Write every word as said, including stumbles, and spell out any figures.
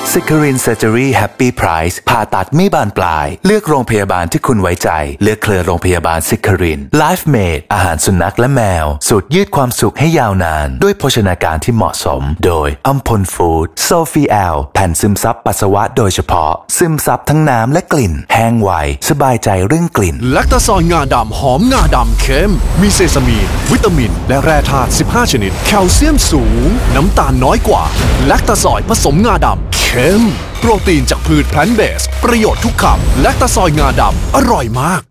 ซิครินเซอร์เจอรี่แฮปปี้ไพรส์ผ่าตัดไม่บานปลายเลือกโรงพยาบาลที่คุณไว้ใจเลือกเครือโรงพยาบาลซิครินไลฟ์เมดอาหารสุนัขและแมวสูตรยืดความสุขให้ยาวนานด้วยโภชนาการที่เหมาะสมโดยอัมพลฟู้ดโซฟีแอลแผ่นซึมซับปัสสาวะโดยเฉพาะซึมซับทั้งน้ำและกลิ่นแห้งไวสบายใจเรื่องกลิ่นแลคตาซอยงาดำหอมงาดำเข้มมีเซซามีนวิตามินและแร่ธาตุสิบห้าชนิดแคลเซียมสูงน้ำตาลน้อยกว่าแลคตาซอยผสมงาดำเข้มโปรตีนจากพืชแพลนต์เบสประโยชน์ทุกคำแลคตาซอยงาดำอร่อยมาก